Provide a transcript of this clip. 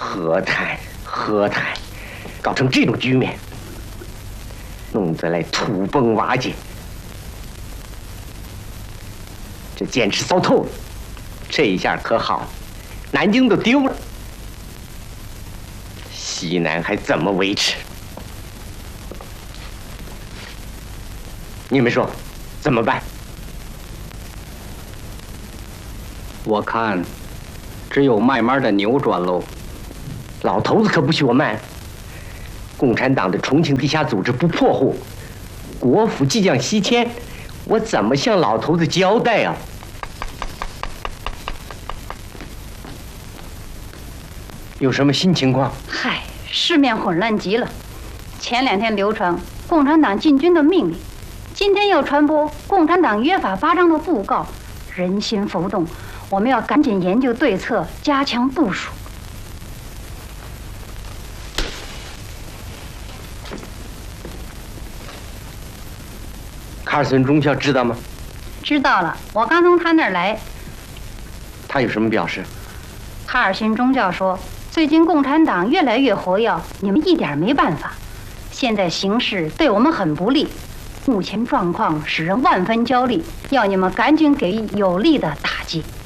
和谈，搞成这种局面，弄得来土崩瓦解，这简直糟透了。这一下可好，南京都丢了，西南还怎么维持？你们说怎么办？ 我看只有慢慢的扭转喽。 老头子可不许我慢。共产党的重庆地下组织不破获，国府即将西迁，我怎么向老头子交代啊？有什么新情况？ 嗨，市面混乱极了。前2天流传共产党进军的命令，今天又传播共产党约法8章的布告，人心浮动。我们要赶紧研究对策，加强部署。 卡尔森中校知道吗？ 知道了，我刚从他那儿来。 他有什么表示？ 哈尔逊中校说，最近共产党越来越活跃，你们一点没办法。现在形势对我们很不利，目前状况使人万分焦虑，要你们赶紧给予有力的打击。